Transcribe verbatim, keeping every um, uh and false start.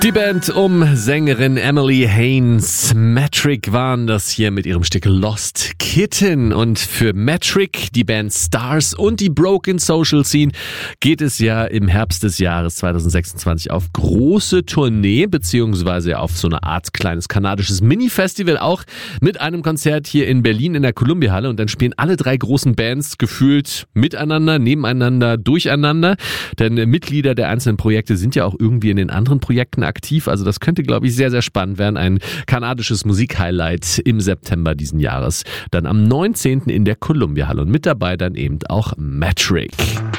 Die Band um Sängerin Emily Haines. Metric waren das hier mit ihrem Stück Lost Kitten. Und für Metric, die Band Stars und die Broken Social Scene geht es ja im Herbst des Jahres zwanzig sechsundzwanzig auf große Tournee, beziehungsweise auf so eine Art kleines kanadisches Mini-Festival, auch mit einem Konzert hier in Berlin in der Columbia-Halle. Und dann spielen alle drei großen Bands gefühlt miteinander, nebeneinander, durcheinander. Denn Mitglieder der einzelnen Projekte sind ja auch irgendwie in den anderen Projekten aktiv. Also das könnte, glaube ich, sehr, sehr spannend werden. Ein kanadisches Musikhighlight im September diesen Jahres. Dann am neunzehnten in der Columbia Halle. Und mit dabei dann eben auch Metric.